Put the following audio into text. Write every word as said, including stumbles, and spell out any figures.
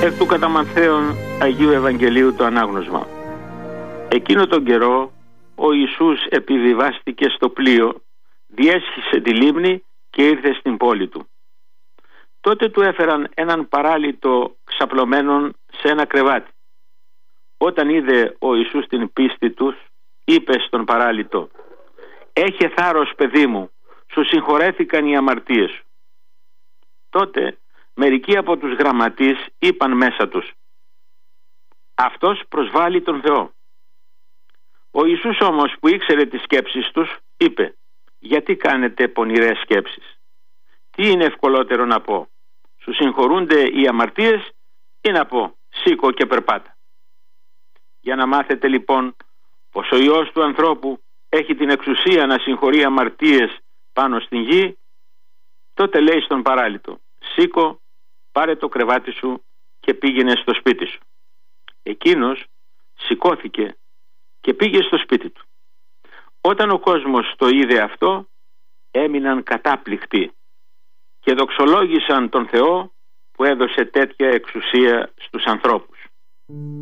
Εκ του κατά Ματθαίον Αγίου Ευαγγελίου το ανάγνωσμα. Εκείνο τον καιρό ο Ιησούς επιβιβάστηκε στο πλοίο, διέσχισε τη λίμνη και ήρθε στην πόλη του. Τότε του έφεραν έναν παράλυτο ξαπλωμένον σε ένα κρεβάτι. Όταν είδε ο Ιησούς την πίστη τους, είπε στον παράλυτο: «Έχε θάρρος, παιδί μου, σου συγχωρέθηκαν οι αμαρτίες σου». Τότε μερικοί από τους γραμματείς είπαν μέσα τους: «Αυτός προσβάλλει τον Θεό». Ο Ιησούς όμως, που ήξερε τις σκέψεις τους, είπε: «Γιατί κάνετε πονηρές σκέψεις? Τι είναι ευκολότερο να πω? Σου συγχωρούνται οι αμαρτίες ή να πω σήκω και περπάτα?» Για να μάθετε λοιπόν πως ο Υιός του ανθρώπου έχει την εξουσία να συγχωρεί αμαρτίες πάνω στην γη, τότε λέει στον παράλυτο: «Σήκω, πάρε το κρεβάτι σου και πήγαινε στο σπίτι σου». Εκείνος σηκώθηκε και πήγε στο σπίτι του. Όταν ο κόσμος το είδε αυτό, έμειναν κατάπληκτοι και δοξολόγησαν τον Θεό που έδωσε τέτοια εξουσία στους ανθρώπους.